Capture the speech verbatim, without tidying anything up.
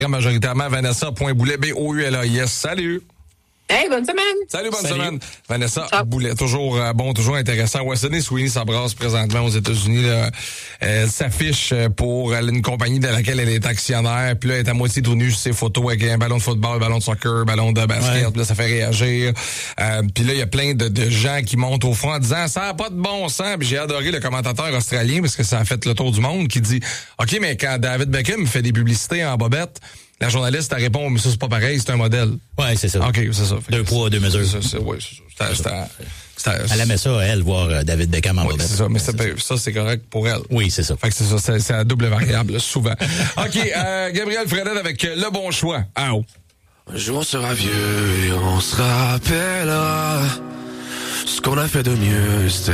Majoritairement Vanessa Boulet, B O U L A I S. Salut! Hey, bonne semaine! Salut, bonne Salut. semaine. Vanessa Ciao. Boulet, toujours euh, bon, toujours intéressant. Wesley Sweeney s'embrasse présentement aux États-Unis. Là. Elle s'affiche pour elle, une compagnie de laquelle elle est actionnaire. Puis là, elle est à moitié tout nue sur ses photos avec un ballon de football, un ballon de soccer, un ballon de basket. Ouais. Puis là, ça fait réagir. Euh, puis là, il y a plein de, de gens qui montent au front en disant « Ça n'a pas de bon sens ». Puis j'ai adoré le commentateur australien parce que ça a fait le tour du monde qui dit « OK, mais quand David Beckham fait des publicités en bobette, la journaliste, elle répond, mais ça, c'est pas pareil, c'est un modèle. » Ouais, c'est ça. OK, c'est ça. Fait Deux que poids, deux mesures. C'est ça, oui, c'est ça. C'était- c'était- c'était- Elle aimait ça, elle, voir euh, David Beckham en Oui, bobette. c'est ça, mais ça, ça, c'est correct pour elle. Oui, c'est ça. Fait que c'est ça, c'est, c'est à double variable, là, souvent. OK, euh, Gabriel Fredette avec euh, le bon choix. Ah, oh. Un jour on sera vieux et on se rappellera ce qu'on a fait de mieux. C'était